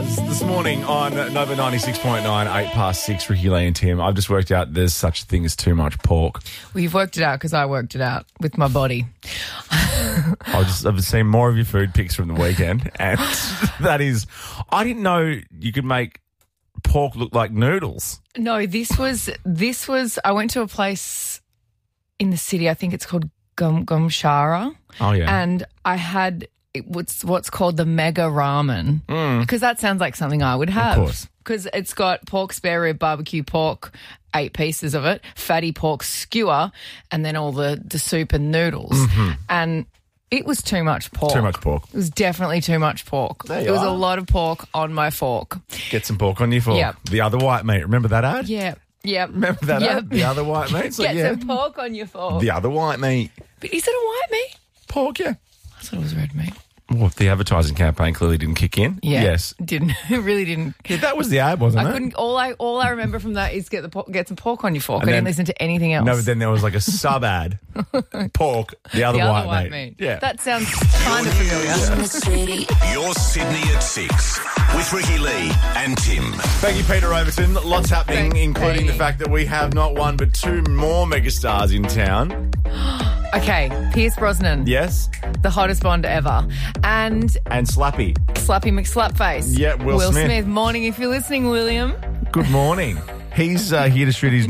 Stars this morning on Nova 96.9, 8 past 6, Ricky Lee and Tim. I've just worked out there's such a thing as too much pork. Well, you've worked it out because I worked it out with my body. I've seen more of your food pics from the weekend, and that is, I didn't know you could make pork look like noodles. No, this was. I went to a place in the city. I think it's called Gomshara. Oh, yeah. And I had what's called the mega ramen because that sounds like something I would have. Of course. Because it's got pork spare rib, barbecue pork, 8 pieces of it, fatty pork skewer, and then all the soup and noodles. Mm-hmm. And it was too much pork. Too much pork. It was definitely too much pork. There was a lot of pork on my fork. Get some pork on your fork. Yep. The other white meat. Remember that ad? Yeah. Yep. Remember that ad? The other white meat? So, Get some pork on your fork. The other white meat. But is it a white meat? Pork, yeah. I thought it was red meat. Well, the advertising campaign clearly didn't kick in. Yeah. Yes. It really didn't. Yeah, that was the ad, wasn't it? I couldn't. All I remember from that is get some pork on your fork. And I didn't listen to anything else. No, but then there was like a sub ad. Pork, the other white meat. Yeah. That sounds kind of familiar. You're Sydney at 6 with Ricky Lee and Tim. Thank you, Peter Overton. Lots happening, Thanks, including Petey. the fact that we have not one but 2 more megastars in town. Okay, Pierce Brosnan. Yes. The hottest Bond ever. And Slappy. Slappy McSlapface. Yeah, Will Smith. Morning if you're listening, William. Good morning. He's here to shoot his